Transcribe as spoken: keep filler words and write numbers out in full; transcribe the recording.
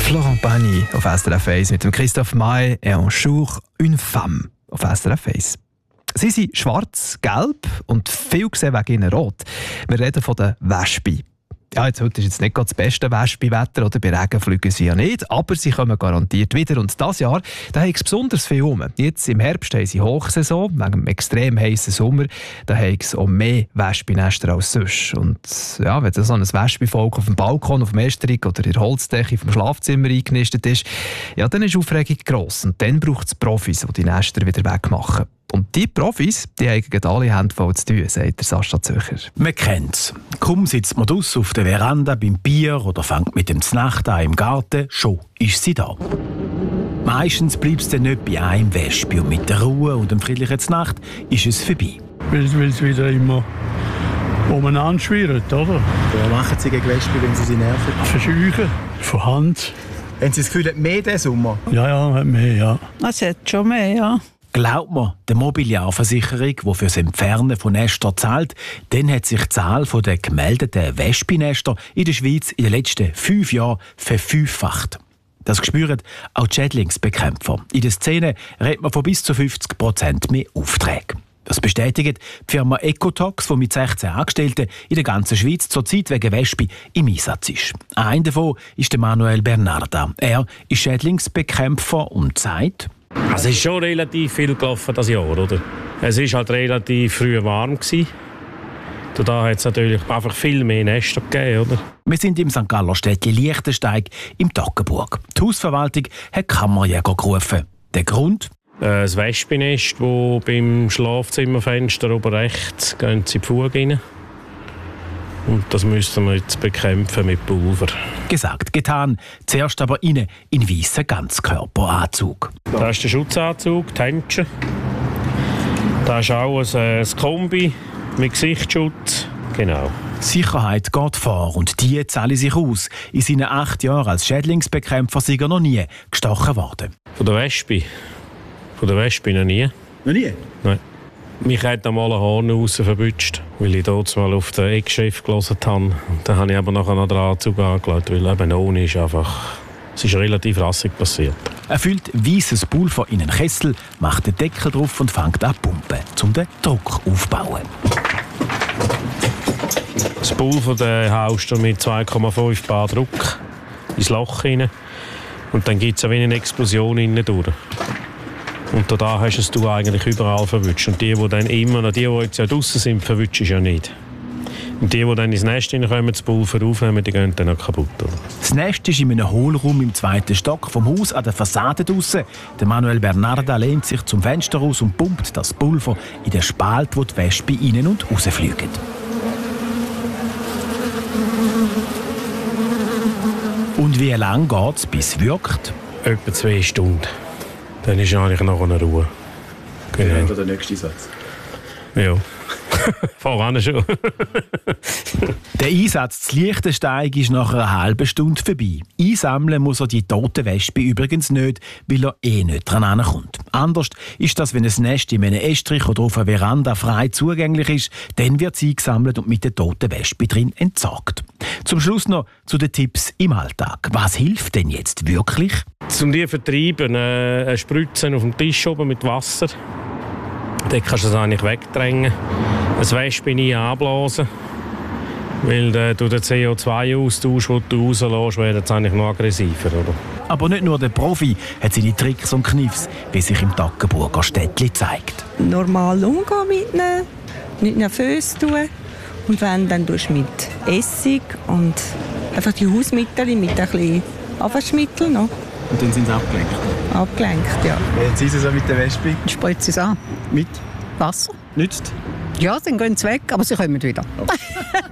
Florent Pagny auf S R F eins mit dem Christophe Maé et un jour une femme auf S R F eins. Sie sind schwarz, gelb und viel gesehen wegen ihnen rot. Wir reden von den Wespen. Ja, jetzt, heute ist jetzt nicht das beste Wespenwetter, oder bei Regen fliegen sie ja nicht, aber sie kommen garantiert wieder. Und dieses Jahr da haben sie besonders viel rum. Jetzt im Herbst haben sie Hochsaison, wegen dem extrem heißen Sommer, da haben sie auch mehr Wespennester als sonst. Und ja, wenn so ein Wespenvolk auf dem Balkon, auf dem Esterich oder in der Holzdecke vom Schlafzimmer eingenistet ist, ja, dann ist die Aufregung gross. Und dann braucht es Profis, die die Nester wieder wegmachen. Und die Profis, die haben alle Hände voll zu tun, sagt der Sascha Zöcher. Man kennt es. Kaum sitzt man draussen auf der Veranda beim Bier oder fängt mit dem Znacht an im Garten, schon ist sie da. Meistens bleibt es dann nicht bei einem Wespe und mit der Ruhe und dem friedlichen Znacht ist es vorbei. Weil es wieder immer umeinander schwirrt, oder? Was machen Sie gegen Wespen, wenn Sie sie nerven? Verscheuchen, von Hand. Haben Sie das Gefühl, mehr diesen Sommer? Ja, ja, hat mehr, ja. Es hat schon mehr, ja. Glaubt man der Mobiliarversicherung, die für das Entfernen von Nestern zahlt, dann hat sich die Zahl der gemeldeten Wespennester in der Schweiz in den letzten fünf Jahren verfünffacht. Das spüren auch die Schädlingsbekämpfer. In der Szene redet man von bis zu fünfzig Prozent mehr Aufträgen. Das bestätigt die Firma Ecotox, die mit sechzehn Angestellten in der ganzen Schweiz zurzeit wegen Wespen im Einsatz ist. Einer davon ist der Manuel Bernarda. Er ist Schädlingsbekämpfer und sagt: Es ist schon relativ viel gelaufen das Jahr, oder? Es war halt relativ früh warm gewesen. Da hat es natürlich einfach viel mehr Nester gegeben, oder? Wir sind im Sankt Galler Städtchen Lichtensteig im Toggenburg. Die Hausverwaltung hat Kammerjäger gerufen. Der Grund? Das Wespennest, das beim Schlafzimmerfenster oben rechts gehen sie in die Fuge rein. Und das müssen wir jetzt bekämpfen mit Pulver. Gesagt, getan. Zuerst aber innen in weissen Ganzkörperanzug. Da ist der Schutzanzug, die Händchen. Da ist auch ein, ein Kombi mit Gesichtsschutz. Genau. Sicherheit geht vor und die zahle sich aus. In seinen acht Jahren als Schädlingsbekämpfer sei er noch nie gestochen worden. Von der Wespe? Von der Wespe noch nie. Noch nie? Nein. Mich hat einmal ein Horn raus verbutscht, weil ich dort mal auf den Eckchef gelesen habe. Dann habe ich aber nachher noch den Anzug angelegt, weil eben ohne ist einfach... Es ist relativ rassig passiert. Er füllt weißes Pulver in einen Kessel, macht den Deckel drauf und fängt an zu pumpen, um den Druck aufzubauen. Das Pulver den haust du mit zwei Komma fünf Bar Druck ins Loch rein. Und dann gibt es wie eine Explosion innen durch. Und da hast du es eigentlich überall verwünscht. Und die, die dann immer noch, die, die jetzt ja draussen sind, verwünschst du ja nicht. Und die, die dann ins Nest hineinkommen, das Pulver aufnehmen, die gehen dann auch kaputt. Oder? Das Nest ist in einem Hohlraum im zweiten Stock vom Haus an der Fassade draussen. Der Manuel Bernarda lehnt sich zum Fenster raus und pumpt das Pulver in den Spalt, wo die Wespen rein und rausfliegen. Und wie lange geht es, bis es wirkt? Etwa zwei Stunden. Dann ist eigentlich noch eine Ruhe. Genau. Oder der nächste Satz. Ja. Voran schon. Der Einsatz zu Lichtensteig ist nach einer halben Stunde vorbei. Einsammeln muss er die toten Wespen übrigens nicht, weil er eh nicht dran ankommt. Anders ist das, wenn ein Nest in einem Estrich oder auf einer Veranda frei zugänglich ist, dann wird es eingesammelt und mit den toten Wespen drin entsorgt. Zum Schluss noch zu den Tipps im Alltag. Was hilft denn jetzt wirklich? Um die zu vertreiben, äh, spritzen auf dem Tisch oben mit Wasser. Dann kannst du es eigentlich wegdrängen. Ein Wespen anblasen. Weil äh, du den C O zwei Austausch, den du rauslässt, wird es eigentlich noch aggressiver. Oder? Aber nicht nur der Profi hat seine Tricks und Kniffs, wie sich im Toggenburger Städtli zeigt. Normal umgehen mit ihnen, nicht nervös tun. Und wenn, dann tust du mit Essig und einfach die Hausmittel mit ein bisschen Abwaschmittel noch. Und dann sind sie abgelenkt? Abgelenkt, ja. Wie sind sie so mit der Wespe? Spritze es an. Mit? Wasser. Nützt? Ja, dann gehen sie weg, aber sie kommen wieder. Okay.